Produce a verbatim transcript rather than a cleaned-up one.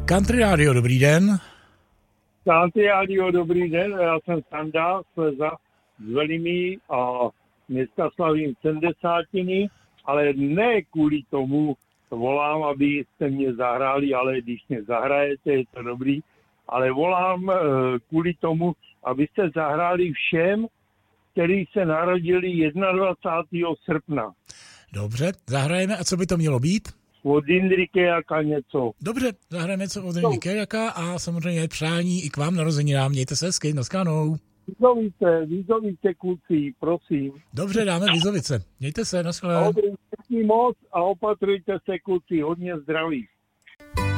Country Radio, dobrý den. Country Radio, dobrý den, já jsem Standa Sleza z Velimí a dneska slavím sedmdesátiny, ale ne kvůli tomu volám, abyste mě zahráli, ale když mě zahrajete, je to dobrý, ale volám kvůli tomu, abyste zahráli všem, kteří se narodili dvacátého prvního srpna. Dobře, zahrajeme. A co by to mělo být? Od Jindry Jaka něco. Dobře, zahrajeme něco od Jindry Jaka a samozřejmě přání i k vám narozeninám. Mějte se hezky, naschledanou. Vízovice, Vízovice kluci, prosím. Dobře, dáme Vízovice. Mějte se, naschledanou. Dobrý, moc a opatrujte se kluci, hodně zdraví.